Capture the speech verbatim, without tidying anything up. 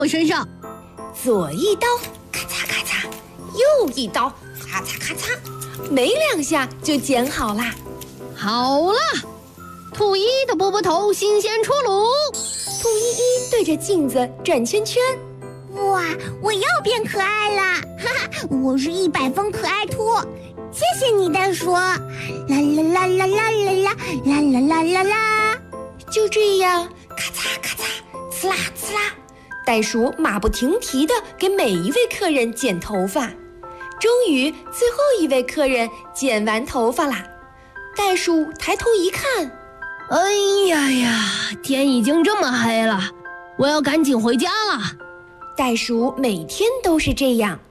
我身上。 左一刀，咔嚓咔嚓，右一刀，咔嚓咔嚓，没两下就剪好啦。 好了，兔依依的波波头新鲜出炉。 兔依依对着镜子转圈圈。 哇，我又变可爱了！哈哈，我是一百分可爱兔。谢谢你，袋鼠。啦啦啦啦啦啦啦啦啦啦啦啦。 就这样，咔嚓咔嚓，呲啦呲啦，袋鼠马不停蹄地给每一位客人剪头发。终于，最后一位客人剪完头发啦。袋鼠抬头一看， 哎呀呀，天已经这么黑了，我要赶紧回家了。 袋鼠每天都是这样。